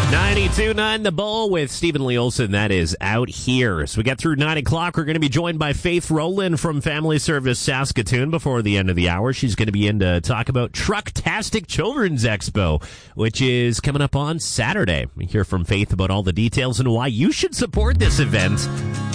92.9 The Bull with Stephen Lee Olson. That is Out Here. So we get through 9 o'clock. We're going to be joined by Faith Rowland from Family Service Saskatoon before the end of the hour. She's going to be in to talk about Trucktastic Children's Expo, which is coming up on Saturday. We hear from Faith about all the details and why you should support this event.